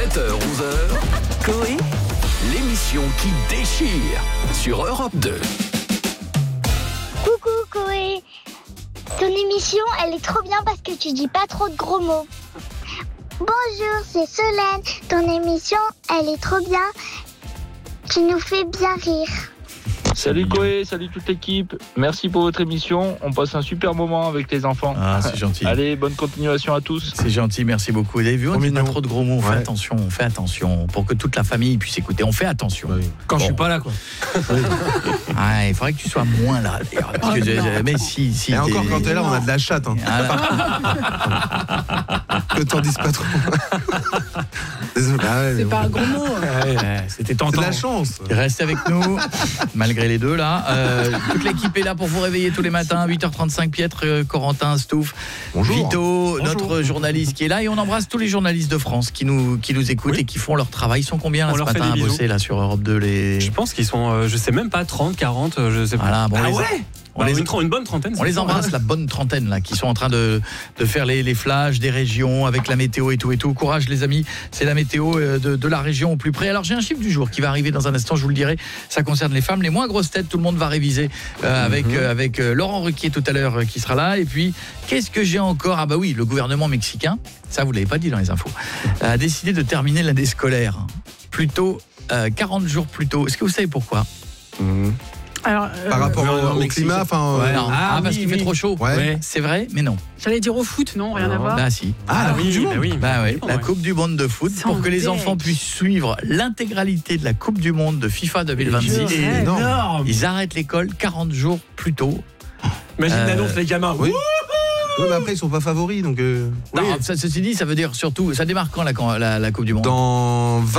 7h-11h, Coé, l'émission qui déchire sur Europe 2. Coucou Coé, ton émission elle est trop bien parce que tu dis pas trop de gros mots. Bonjour, c'est Solène, ton émission elle est trop bien, tu nous fais bien rire. Salut Coé, salut toute l'équipe. Merci pour votre émission. On passe un super moment avec les enfants. Ah, c'est gentil. Allez, bonne continuation à tous. C'est gentil, merci beaucoup. Vous avez vu, on dit pas trop de gros mots. On fait attention pour que toute la famille puisse écouter. On fait attention. Oui. Quand je suis pas là, quoi. Oui. Ah, il faudrait que tu sois moins là. Mais si. Et encore, quand t'es là, on a de la chatte. Hein. Que t'en dises pas trop. Désolé. C'est pas un gros mot. C'était tentant. C'est de la chance. Restez avec nous, malgré les deux là. Toute l'équipe est là pour vous réveiller tous les matins. 8h35, Pietre, Corentin, Stouff, Vito, notre journaliste qui est là. Et on embrasse tous les journalistes de France qui nous écoutent et qui font leur travail. Ils sont combien là, ce matin à bosser là, sur Europe 2 Je pense qu'ils sont, je sais même pas, 30, 40, je sais pas. Voilà, bon, une bonne trentaine. On les embrasse, la bonne trentaine là, qui sont en train de faire les flashs des régions avec la météo et tout. Courage les amis, c'est la météo de la région au plus près. Alors j'ai un chiffre du jour qui va arriver dans un instant, je vous le dirai. Ça concerne les femmes, les moins grosses têtes. Tout le monde va réviser avec Laurent Ruquier tout à l'heure qui sera là. Et puis qu'est-ce que j'ai encore ? Ah bah oui, le gouvernement mexicain, ça vous l'avez pas dit dans les infos, a décidé de terminer l'année scolaire plutôt 40 jours plus tôt. Est-ce que vous savez pourquoi ? Alors, par rapport au climat, parce qu'il fait trop chaud. Ouais. C'est vrai, mais non. J'allais dire au foot, non, rien à voir. Bah si. La Coupe du Monde. La Coupe du Monde de foot pour que les enfants puissent suivre l'intégralité de la Coupe du Monde de FIFA 2026. C'est énorme. Ils arrêtent l'école 40 jours plus tôt. Imagine l'annonce les gamins. Oui. Oui, mais après ils sont pas favoris donc. Non, ceci dit, ça veut dire surtout, ça démarre quand la Coupe du Monde ? Dans